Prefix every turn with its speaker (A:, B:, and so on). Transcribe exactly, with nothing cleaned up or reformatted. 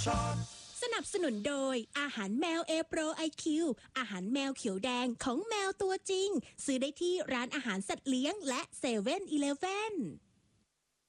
A: สนับสนุนโดยอาหารแมว A Pro ไอ คิว อาหารแมวเขียวแดงของแมวตัวจริงซื้อได้ที่ร้านอาหารสัตว์เลี้ยงและเซเว่นอีเลฟเว่น